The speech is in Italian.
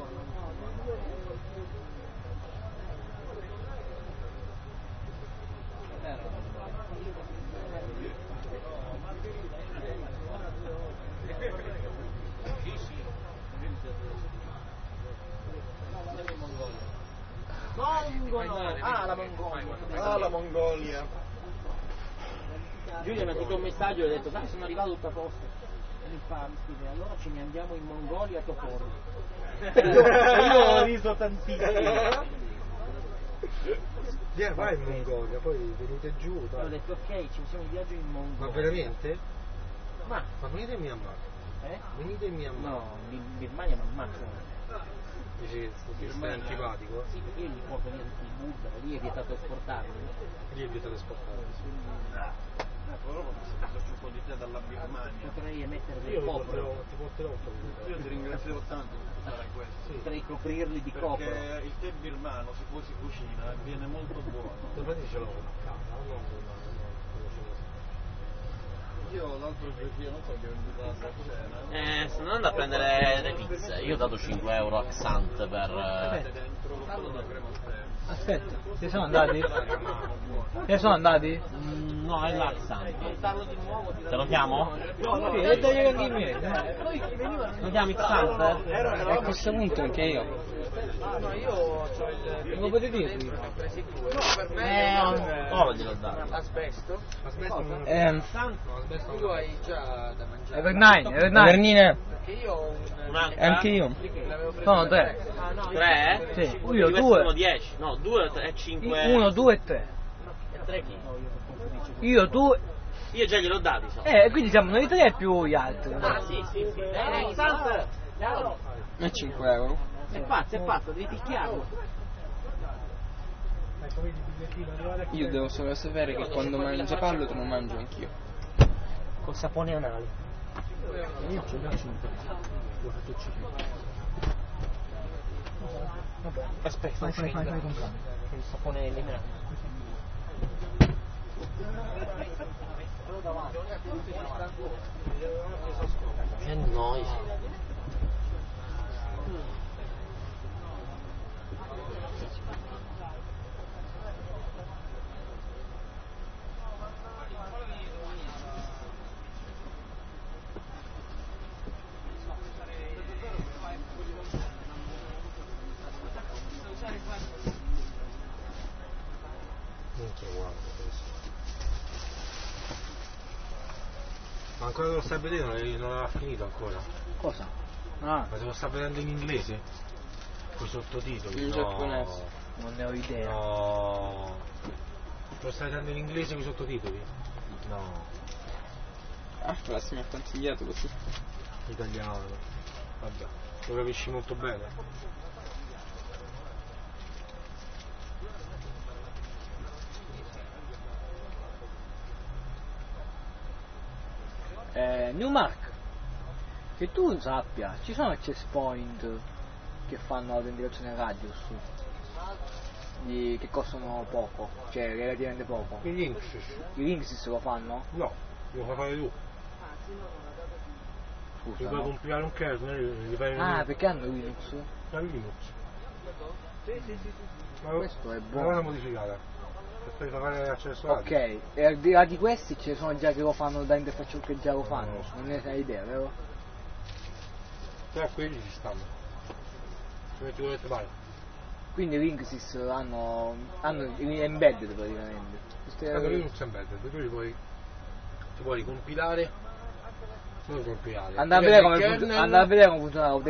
La Mongolia. La Mongolia. Giulia mi ha scritto un messaggio e ha detto: sai, sono arrivato tutto a posto. E mi scrive: allora ce ne andiamo in Mongolia a Toporno. Io ho riso tantissimo. Vai in Mongolia, poi venite giù. Ho detto: ok, ci facciamo un viaggio in Mongolia. Ma veramente? Ma venite in Myanmar. Venite in Myanmar. No, in Birmania mi ammazzano. Dici, sei antipatico? Sì, perché io gli porto via tutti i Buddha, lì è vietato esportarli. Lì è vietato esportarli. Però mi si è preso un po' di te dalla Birmania. Potrei emettere del Io copro. ti porterò un po' di Io ti ringrazio tanto per fare questo. Potrei coprirli di copro. Perché il tè birmano si cucina e viene molto buono. Dove ce l'ho a casa? Io l'altro giorno non so che ho invitato a cena. Sto andando a prendere le pizze. Io ho dato 5 euro a Xant per... Aspetta, ti sono andati? Ti sono andati? No, è là Xant. Te lo chiamo? Sì, e dagli anche i miei. Lo chiami Xant? A questo punto anche io. No, io ho il... Come potete dirvi? Ne ho presi due. No, per me Ora glielo dato. asbesto. Tu hai già da mangiare. Evernine. Perché io ho Anche io. l'avevo preso. Sono tre. Ah, no, 3? Sì, io Questi due. sono 10. No, 2 e 5. 1, 2 e 3. E 3 chi? Io, tu. Io già gliel'ho dati, so. Quindi siamo noi tre più gli altri. Ah, sì. Sant! E 5 euro. È pazzo, devi picchiarlo. Io devo solo sapere che quando mangia Pallo te lo mangio anch'io. Col sapone anale. Io ce l'ho 5. L'ho fatto 5. Vabbè, aspetta, fai con calma. Il sapone lineare. Che noia. Ma ancora te lo stai vedendo? Non l'ha finito ancora? Cosa? Ah, Ma te lo sta vedendo in inglese? Con i sottotitoli? in No. giapponese. Non ne ho idea. No. Te lo stai vedendo in inglese con i sottotitoli? No. Se mi ha consigliato così. Italiano. Vabbè, lo capisci molto bene. Newmark, che tu sappia, ci sono access point che fanno l'autenticazione radius che costano poco, cioè relativamente poco. I Linux? I Linksys lo fanno? No, lo fai fare tu. Scusa, Ti puoi no? compilare un kernel, gli fai Perché hanno Linux? la Linux. Sì. Ma Questo è una buono. cosa modificata. Per fare accesso a Ok, e al di là di questi ce ne sono già che lo fanno da interfaccia che già lo fanno, non ne hai idea, vero? Però quelli ci stanno. Ci metti quello che ti pare. Quindi Linksys hanno embedded praticamente. Tanto Linux è embedded, tu ti puoi compilare. Non compilare. Andare a vedere come funziona